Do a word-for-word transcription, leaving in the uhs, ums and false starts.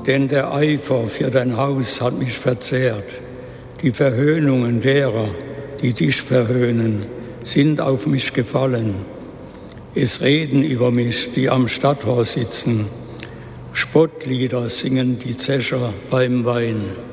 Denn der Eifer für dein Haus hat mich verzehrt. Die Verhöhnungen derer, die dich verhöhnen, sind auf mich gefallen. Es reden über mich, die am Stadttor sitzen. Spottlieder singen die Zecher beim Wein.